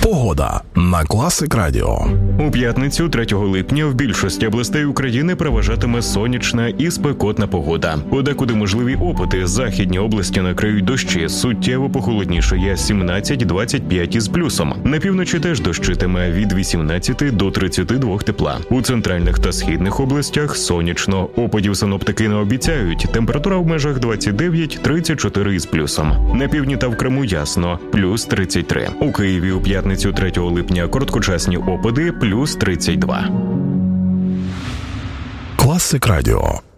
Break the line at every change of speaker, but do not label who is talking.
Погода на Класик Радіо.
У п'ятницю 3 липня в більшості областей України переважатиме сонячна і спекотна погода. Подекуди можливі опади. Західні області накриють дощі, суттєво похолоднішає 17-25 із плюсом. На півночі теж дощитиме від 18 до 32 тепла. У центральних та східних областях сонячно. Опадів синоптики не обіцяють. Температура в межах 29-34 із плюсом. На півдні та в Криму ясно – плюс 33. У Києві у п'ятницю 3 липня короткочасні опади – плюс 32.
Класик Радіо.